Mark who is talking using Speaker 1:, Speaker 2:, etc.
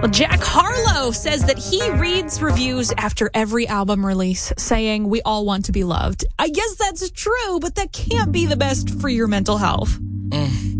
Speaker 1: Well, Jack Harlow says that he reads reviews after every album release saying we all want to be loved. I guess that's true, but that can't be the best for your mental health.